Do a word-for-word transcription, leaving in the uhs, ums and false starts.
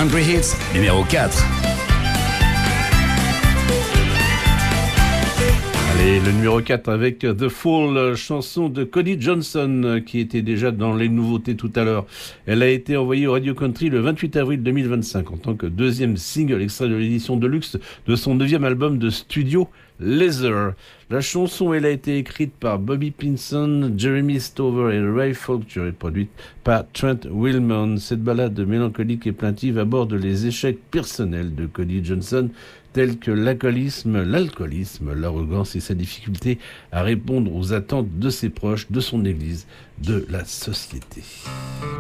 Country Hits numéro quatre. Allez, le numéro quatre avec The Fall, chanson de Cody Johnson qui était déjà dans les nouveautés tout à l'heure. Elle a été envoyée au Radio Country le vingt-huit avril deux mille vingt-cinq en tant que deuxième single extrait de l'édition de luxe de son neuvième album de studio Leather. La chanson, elle a été écrite par Bobby Pinson, Jeremy Stover et Ray Fulcher et produite par Trent Willman. Cette ballade mélancolique et plaintive aborde les échecs personnels de Cody Johnson tels que l'alcoolisme, l'alcoolisme, l'arrogance et sa difficulté à répondre aux attentes de ses proches, de son église, de la société.